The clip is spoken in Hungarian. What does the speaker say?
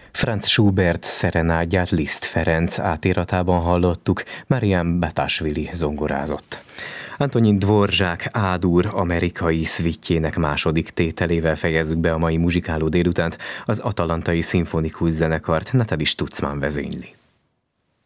Franz Schubert szerenádját Liszt Ferenc átiratában hallottuk, Marian Batásvili zongorázott. Antonin Dvorzsák A-dur amerikai szvittjének második tételével fejezzük be a mai muzsikáló délutánt, az Atalantai Szimfonikus Zenekart Natalie Stutzmann vezényli.